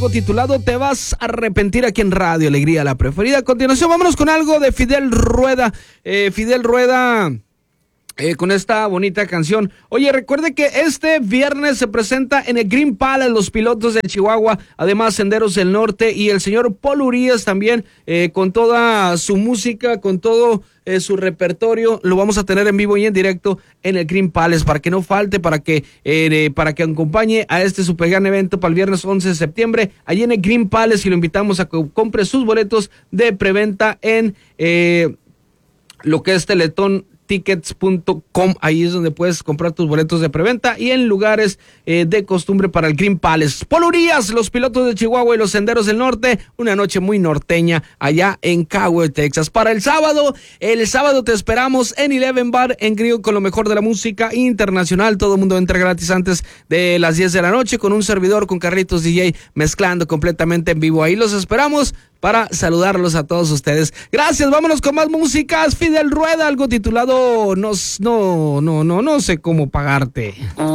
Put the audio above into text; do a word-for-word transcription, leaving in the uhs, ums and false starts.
titulado Te vas a arrepentir aquí en Radio Alegría, la preferida. A continuación, vámonos con algo de Fidel Rueda. Eh, Fidel Rueda... Eh, con esta bonita canción. Oye, recuerde que este viernes se presenta en el Green Palace Los Pilotos de Chihuahua, además Senderos del Norte y el señor Paul Urias también, eh, con toda su música, con todo eh, su repertorio, lo vamos a tener en vivo y en directo en el Green Palace, para que no falte, para que eh, para que acompañe a este super gran evento para el viernes once de septiembre, allí en el Green Palace, y lo invitamos a que compre sus boletos de preventa en eh, lo que es Teletón tickets punto com. Ahí es donde puedes comprar tus boletos de preventa y en lugares eh, de costumbre para el Green Palace. Paul Urias, Los Pilotos de Chihuahua y los Senderos del Norte, una noche muy norteña allá en Cowell, Texas. Para el sábado, el sábado te esperamos en Eleven Bar en Griego con lo mejor de la música internacional. Todo el mundo entra gratis antes de las diez de la noche con un servidor, con Carlitos D J, mezclando completamente en vivo. Ahí los esperamos para saludarlos a todos ustedes. Gracias, vámonos con más músicas. Fidel Rueda, algo titulado No, no, no, no, no sé cómo pagarte.